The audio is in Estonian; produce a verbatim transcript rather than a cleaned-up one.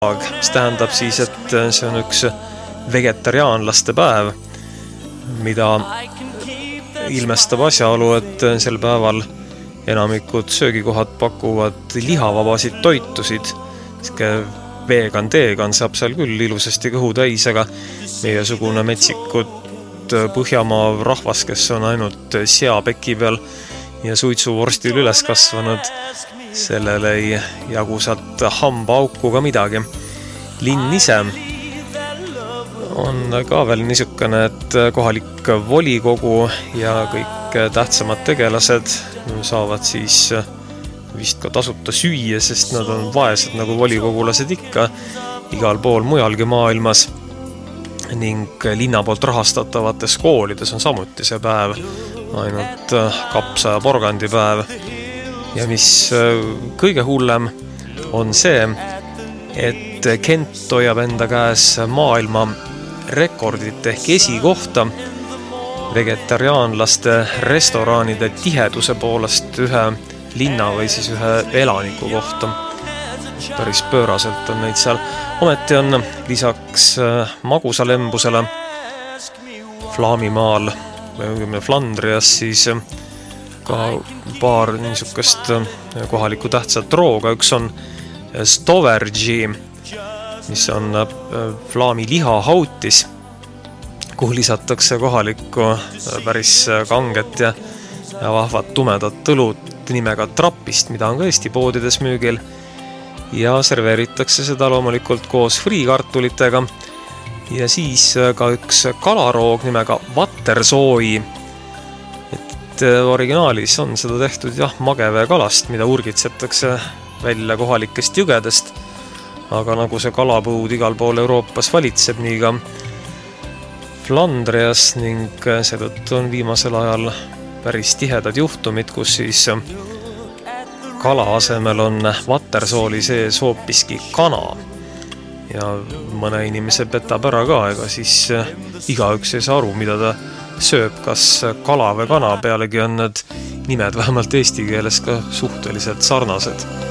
mis tähendab siis, et see on üks vegetariaanlaste päev, mida ilmestab asjaolu, et sel päeval enamikud söögikohad pakuvad lihavabasid toitusid. Vegan teegan saab seal küll ilusasti kõhu täis, aga meie sugune metsikud Põhjamaa rahvas, kes on ainult seapeki peal ja suitsuvorstil üles kasvanud, sellel ei jagu sealt hambauku ka midagi. Linn ise on ka veel niisugune, et kohalik volikogu ja kõik tähtsamad tegelased saavad siis vist ka tasuta süüa, sest nad on vaesed nagu volikogulased ikka igal pool mujalgi maailmas. Ning linna poolt rahastatavates koolides on samuti see päev ainult kapsa ja porgandi päev. Ja mis kõige hullem on see, et Kent hoiab enda käes maailma rekordit ehk esikohta vegetariaanlaste restoraanide tiheduse poolest ühe linna või siis ühe elaniku kohta. Päris pööraselt on neid seal. Ometi on lisaks magusalembusele Flaamimaal või Flandrias siis ka paar niisugust kohalikku tähtsat rooga. Üks on Stovergi, mis on flaami lihahautis, kuhu lisatakse kohalikku päris kanget ja, ja vahvat tumedat õlut nimega Trappist, mida on ka Eesti poodides müügil. Ja serveeritakse seda loomulikult koos friikartulitega. Ja siis ka üks kalaroog nimega Watersooi. Et originaalis on seda tehtud jah, magevee kalast, mida urgitsetakse välja kohalikest jõgedest. Aga nagu see kalapõud igal pool Euroopas valitseb, nii ka Flandrias ning seetõttu on viimasel ajal päris tihedad juhtumid, kus siis kala asemel on Watersooli sees hoopiski kana. Ja mõne inimese petab ära ka, ega siis igaüks ei saa aru, mida ta sööb, kas kala või kana, pealegi on need nimed vähemalt eesti keeles ka suhteliselt sarnased.